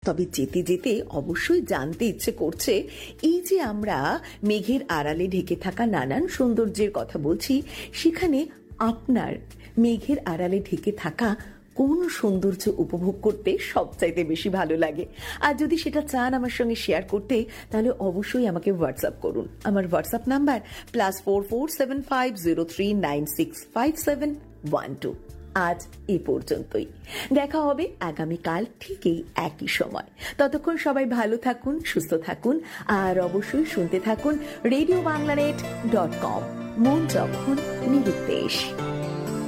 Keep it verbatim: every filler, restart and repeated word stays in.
তবে যেতে যেতে অবশ্যই জানতে ইচ্ছে করছে, এই যে আমরা মেঘের আড়ালে ঢেকে থাকা নানান সৌন্দর্যের কথা বলছি, সেখানে আপনার মেঘের আড়ালে ঢেকে থাকা কোন সৌন্দর্য উপভোগ করতে সবচাইতে বেশি ভালো লাগে? আর যদি সেটা চান আমার সঙ্গে শেয়ার করতে, তাহলে অবশ্যই আমাকে হোয়াটসঅ্যাপ করুন। আমার WhatsApp number plus four four seven five zero three nine six five seven one two. আজ এ পর্যন্তই, দেখা হবে আগামীকাল ঠিক এই একই সময়। ততক্ষণ সবাই ভালো থাকুন, সুস্থ থাকুন, আর অবশ্যই শুনতে থাকুন radio Bangla net dot com. মন যখন নিরুদ্দেশ।